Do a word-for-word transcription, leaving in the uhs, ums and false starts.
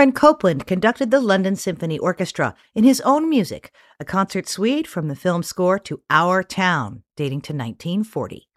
Aaron Copland conducted the London Symphony Orchestra in his own music, a concert suite from the film score to Our Town, dating to nineteen forty.